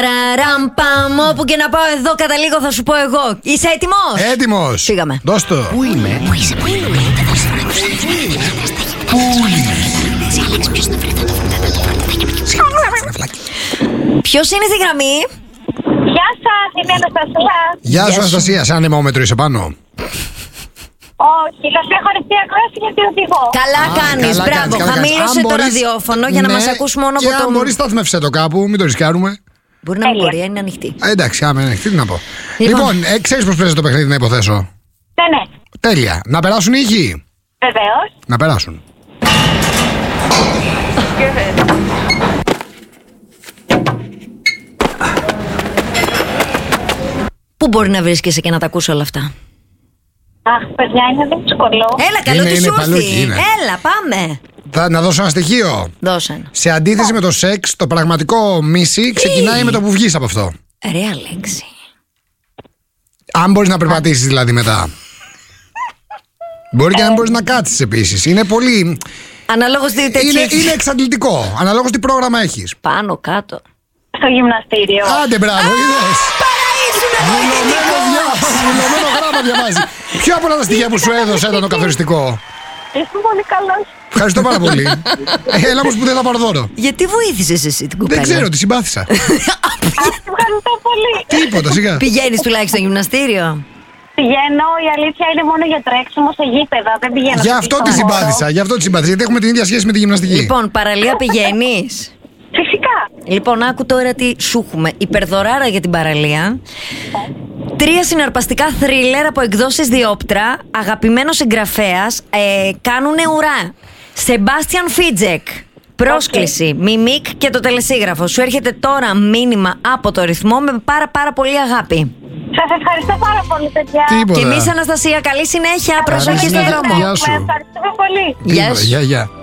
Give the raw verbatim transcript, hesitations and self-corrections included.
Ραραμπαμ, όπου και να πάω εδώ καταλήγω θα σου πω εγώ. Είσαι έτοιμος? Έτοιμος. Φύγαμε. Δώσ' το. Πού είμαι? Πού είσαι? Πού είμαι? Πού είμαι? Ποιος είναι στη γραμμή? Γεια σας, είμαι η Αναστασία. Γεια σου Αναστασία, σε ανεμόμετρο είσαι πάνω? Όχι, θα σε χωριστεί ακρόαση γιατί οδηγώ. Καλά Α, κάνεις, καλά μπράβο. κάνεις, καλά κάνεις. Χαμήλωσε Αν το μπορείς- ραδιόφωνο για να Ναι, μας ακούς μόνο και από το. αν μπορείς στάθμευσέ το κάπου, μην το ρισκάρουμε. Μπορεί να μην Τέλεια. μπορεί, είναι ανοιχτή. Α, εντάξει, άμα είναι ανοιχτή, τι να πω. Λοιπόν. Λοιπόν, ε, ξέρεις πώς παίζει το παιχνίδι, να υποθέσω? Ναι, ναι, Τέλεια. Να περάσουν οι ήχοι. βεβαίως. Να περάσουν. Πού μπορεί να βρίσκεσαι και να τα ακούς όλα αυτά? Αχ, παιδιά, είναι δύσκολο. Έλα, καλό Είναι, τι είναι σου παλούκι, έρθει. είναι. Έλα, πάμε. Θα, να δώσω ένα στοιχείο. Δώσε ένα. Σε αντίθεση με το σεξ, το πραγματικό μίση ξεκινάει με το που βγεις από αυτό. Ωραία λέξη. Αν μπορείς να περπατήσεις δηλαδή μετά. Μπορεί και να μην μπορείς να κάτσεις επίσης. Είναι πολύ. Αναλόγως τι τέτοιο Είναι, έχεις. είναι εξαντλητικό. Αναλόγως τι πρόγραμμα έχεις. Πάνω, κάτω. Στο γυμναστήριο. Άντε, μπράβο, είδες. Ήσουν Βουλωμένο διά- βουλωμένο γράμμα διαβάζει. Ποιο από όλα τα στοιχεία που σου έδωσε ήταν το καθοριστικό? Είσαι πολύ καλός. Ευχαριστώ πάρα πολύ. Ε, Έλα όμως που δεν θα πάρω δώρο. Γιατί βοήθησες εσύ την κοπέλα? Δεν ξέρω, τη συμπάθησα. Αχ, ευχαριστώ πολύ. Τίποτα, σιγά. Πηγαίνεις τουλάχιστον γυμναστήριο? Πηγαίνω, η αλήθεια είναι μόνο για τρέξιμο σε γήπεδα. Δεν πηγαίνω. Γι' σε αυτό τη πίσω χώρο. συμπάθησα. Γι' αυτό τη συμπάθησα. Γιατί έχουμε την ίδια σχέση με τη γυμναστική. Λοιπόν, παραλία πηγαίνεις? Φυσικά. Λοιπόν, άκου τώρα τι σου έχουμε. Υπερδωράρα για την παραλία. Τρία συναρπαστικά θρίλερ από εκδόσεις Διόπτρα. Αγαπημένος συγγραφέας. Ε, κάνουνε ουρά. Σεμπάστιαν Φίτζεκ. Πρόσκληση, Μιμικ και το τελεσίγραφο. Σου έρχεται τώρα μήνυμα από το ρυθμό με πάρα πάρα πολύ αγάπη. Σας ευχαριστώ πάρα πολύ, παιδιά. Τίποτα. Και εμείς, Αναστασία, καλή συνέχεια. Προσοχή στον συνέχεια. δρόμο. Γεια σου. Ευχαριστούμε πολύ. Γεια Τίποτα. σου. Γεια, γεια.